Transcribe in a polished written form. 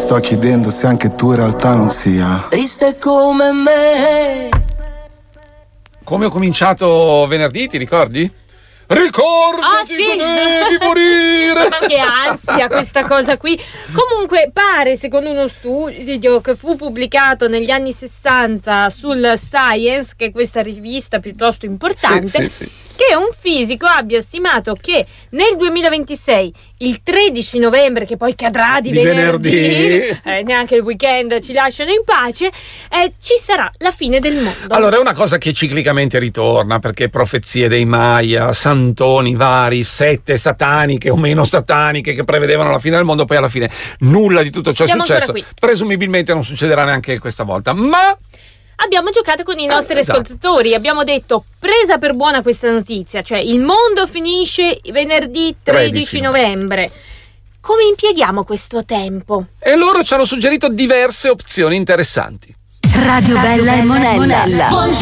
sto chiedendo se anche tu in realtà non sia triste come me. Come ho cominciato venerdì, ti ricordi? Ricordati sì. che devi morire! Ma che ansia questa cosa qui. Comunque pare, secondo uno studio che fu pubblicato negli anni 60 sul Science, che è questa rivista piuttosto importante, Sì. che un fisico abbia stimato che nel 2026, il 13 novembre, che poi cadrà di venerdì, neanche il weekend ci lasciano in pace, ci sarà la fine del mondo. Allora, è una cosa che ciclicamente ritorna, perché profezie dei Maya, santoni vari, sette sataniche o meno sataniche che prevedevano la fine del mondo, poi alla fine nulla di tutto ciò è Siamo ancora successo. qui. Presumibilmente non succederà neanche questa volta, ma abbiamo giocato con i nostri esatto. ascoltatori, abbiamo detto presa per buona questa notizia, cioè il mondo finisce venerdì 13 novembre. Come impieghiamo questo tempo? E loro ci hanno suggerito diverse opzioni interessanti. Radio Bella e Monella.